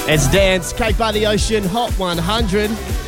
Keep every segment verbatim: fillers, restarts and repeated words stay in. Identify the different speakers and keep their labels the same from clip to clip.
Speaker 1: It's Dance, Cake by the Ocean, Hot one hundred.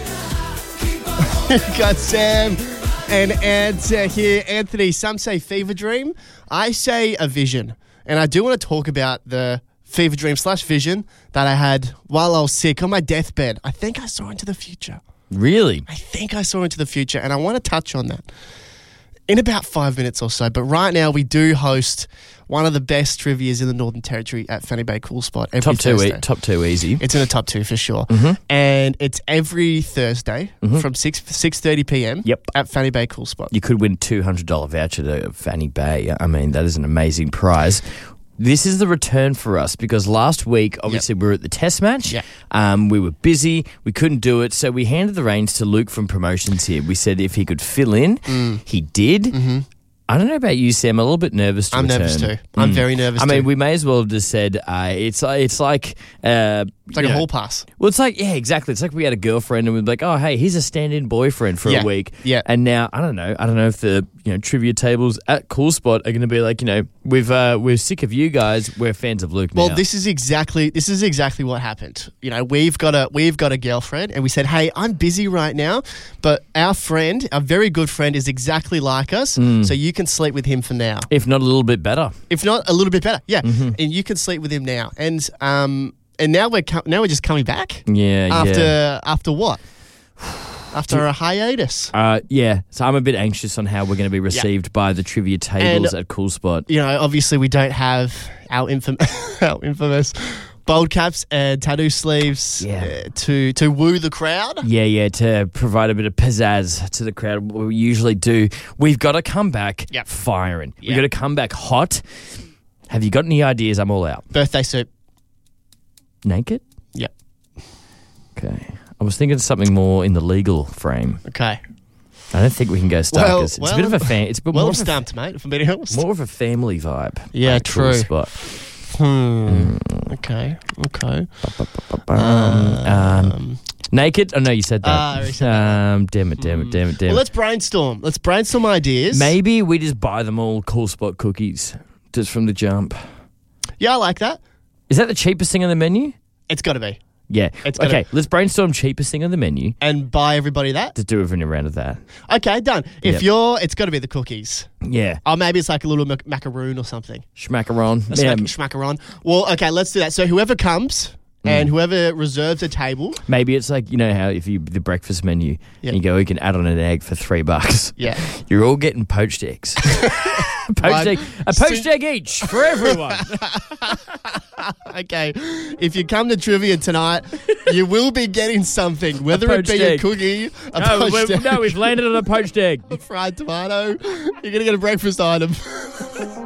Speaker 1: Got Sam and Ant here. Anthony, some say fever dream. I say a vision. And I do want to talk about the fever dream slash vision that I had while I was sick on my deathbed. I think I saw into the future.
Speaker 2: Really?
Speaker 1: I think I saw into the future, and I want to touch on that in about five minutes or so. But right now, we do host one of the best trivias in the Northern Territory at Fanny Bay Cool Spot every
Speaker 2: Top two,
Speaker 1: Thursday.
Speaker 2: e- top two easy.
Speaker 1: It's in the top two for sure.
Speaker 2: Mhm.
Speaker 1: And it's every Thursday
Speaker 2: Mhm.
Speaker 1: from six six thirty p.m.
Speaker 2: Yep.
Speaker 1: at Fanny Bay Cool Spot.
Speaker 2: You could win a two hundred dollars voucher to Fanny Bay. I mean, that is an amazing prize. This is the return for us because last week, obviously, we were at the test match.
Speaker 1: Yep.
Speaker 2: Um, we were busy. We couldn't do it. So we handed the reins to Luke from Promotions here. We said if he could fill in,
Speaker 1: Mm.
Speaker 2: he did.
Speaker 1: Mm-hmm.
Speaker 2: I don't know about you, Sam. I'm a little bit nervous to
Speaker 1: I'm
Speaker 2: return.
Speaker 1: nervous too. I'm
Speaker 2: Mm.
Speaker 1: very nervous
Speaker 2: I
Speaker 1: too.
Speaker 2: mean, we may as well have just said uh, it's like it's like uh,
Speaker 1: it's like
Speaker 2: you
Speaker 1: a
Speaker 2: know,
Speaker 1: hall pass.
Speaker 2: Well, it's like yeah, exactly. It's like we had a girlfriend and we'd be like, oh, hey, here's a stand-in boyfriend for
Speaker 1: Yeah.
Speaker 2: a week.
Speaker 1: Yeah.
Speaker 2: And now I don't know. I don't know if the you know trivia tables at Cool Spot are going to be like you know we've uh, we're sick of you guys. We're fans of Luke
Speaker 1: Well,
Speaker 2: now.
Speaker 1: this is exactly this is exactly what happened. You know, we've got a we've got a girlfriend, and we said, "Hey, I'm busy right now, but our friend, our very good friend, is exactly like us,
Speaker 2: Mm.
Speaker 1: so you can sleep with him for now.
Speaker 2: if not a little bit better.
Speaker 1: If not, a little bit better, yeah.
Speaker 2: Mm-hmm.
Speaker 1: And you can sleep with him now. And um, and now we're co- now we're just coming back
Speaker 2: Yeah,
Speaker 1: after
Speaker 2: yeah.
Speaker 1: after what? After a hiatus.
Speaker 2: Uh, yeah, so I'm a bit anxious on how we're going to be received by the trivia tables
Speaker 1: And-
Speaker 2: at Cool Spot.
Speaker 1: You know, obviously we don't have our infam- our infamous bold caps and tattoo sleeves
Speaker 2: Yeah.
Speaker 1: uh, to to woo the crowd.
Speaker 2: Yeah, yeah, to provide a bit of pizzazz to the crowd, what we usually do. We've got to come back
Speaker 1: Yep.
Speaker 2: firing. We've
Speaker 1: Yep.
Speaker 2: got to come back hot. Have you got any ideas? I'm all out.
Speaker 1: Birthday suit.
Speaker 2: Naked?
Speaker 1: Yep.
Speaker 2: Okay. I was thinking something more in the legal frame.
Speaker 1: Okay.
Speaker 2: I don't think we can go stark.
Speaker 1: Well-
Speaker 2: it's
Speaker 1: well,
Speaker 2: a bit of a fan. It's a bit
Speaker 1: Well,
Speaker 2: more,
Speaker 1: I'm
Speaker 2: of a,
Speaker 1: stumped, mate, if I'm being honest.
Speaker 2: more of a family vibe.
Speaker 1: Yeah,
Speaker 2: at Cool
Speaker 1: true.
Speaker 2: Spot.
Speaker 1: Hmm. Okay. Okay.
Speaker 2: Um, um,
Speaker 1: Um,
Speaker 2: naked? Oh no, you said that.
Speaker 1: Ah, I already said that.
Speaker 2: um, damn it! Damn it! Damn it! Damn
Speaker 1: well,
Speaker 2: it!
Speaker 1: let's brainstorm. Let's brainstorm ideas.
Speaker 2: Maybe we just buy them all Cool Spot cookies just from the jump.
Speaker 1: Yeah, I like that.
Speaker 2: Is that the cheapest thing on the menu?
Speaker 1: It's got to be.
Speaker 2: Yeah.
Speaker 1: It's gotta-
Speaker 2: Okay, let's brainstorm cheapest thing on the menu.
Speaker 1: And buy everybody that.
Speaker 2: Just do everything around of that.
Speaker 1: Okay, done. If
Speaker 2: Yep.
Speaker 1: you're, it's got to be the cookies.
Speaker 2: Yeah.
Speaker 1: Or maybe it's like a little mac- macaroon or something.
Speaker 2: Schmackaron.
Speaker 1: A
Speaker 2: Yeah.
Speaker 1: smack- schmackaron. Well, okay, let's do that. So whoever comes and whoever reserves a table.
Speaker 2: Maybe it's like, you know how if you the breakfast menu,
Speaker 1: Yep.
Speaker 2: and you go, you can add on an egg for three bucks.
Speaker 1: Yeah.
Speaker 2: You're all getting poached eggs. poached
Speaker 1: One-
Speaker 2: egg, a poached
Speaker 1: Soon-
Speaker 2: egg each for everyone.
Speaker 1: Okay. If you come to trivia tonight, you will be getting something, whether it
Speaker 2: poached
Speaker 1: be
Speaker 2: egg.
Speaker 1: a cookie, a
Speaker 2: no,
Speaker 1: poached
Speaker 2: we-
Speaker 1: egg,
Speaker 2: no, we've landed on a poached egg.
Speaker 1: a fried tomato. You're going to get a breakfast item.